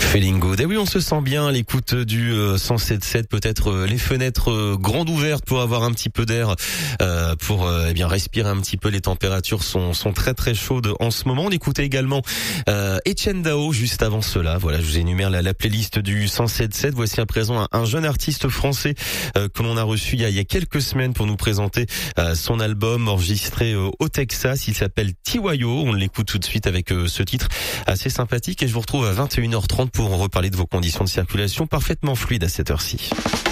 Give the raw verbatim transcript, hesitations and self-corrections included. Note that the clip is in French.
Feeling good. Et oui, on se sent bien à l'écoute du euh, cent sept sept, peut-être euh, les fenêtres euh, grandes ouvertes pour avoir un petit peu d'air, euh, pour euh, eh bien respirer un petit peu. Les températures sont sont très très chaudes en ce moment. On écoutait également euh, Etienne Dao juste avant cela. Voilà, je vous énumère la, la playlist du cent sept sept. Voici à présent un, un jeune artiste français euh, que l'on a reçu il y a, il y a quelques semaines pour nous présenter euh, son album enregistré euh, au Texas. Il s'appelle T Y O. On l'écoute tout de suite avec euh, ce titre assez sympathique et je vous retrouve à vingt et une heures trente pour en reparler de vos conditions de circulation parfaitement fluides à cette heure-ci.